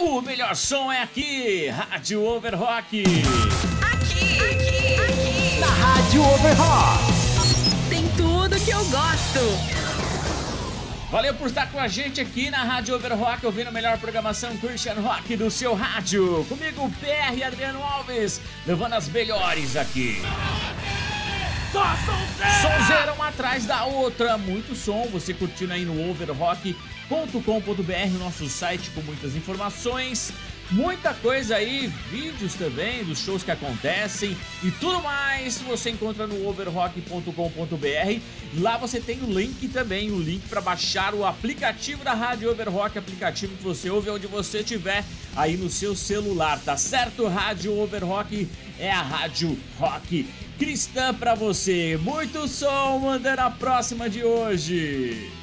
O melhor som é aqui, Rádio Overrock. Aqui. Na Rádio Overrock. Tem tudo que eu gosto. Valeu por estar com a gente aqui na Rádio Overrock, ouvindo a melhor programação Christian Rock do seu rádio. Comigo, PR e Adriano Alves, levando as melhores aqui. Só sonzeira! Sonzeira uma atrás da outra, muito som, você curtindo aí no overrock.com.br, nosso site com muitas informações, muita coisa aí, vídeos também dos shows que acontecem e tudo mais, você encontra no overrock.com.br. Lá você tem o link também, o link para baixar o aplicativo da Rádio Overrock, aplicativo que você ouve onde você estiver aí no seu celular, tá certo? Rádio Overrock é a Rádio Rock cristã pra você. Muito som, mandando a próxima de hoje.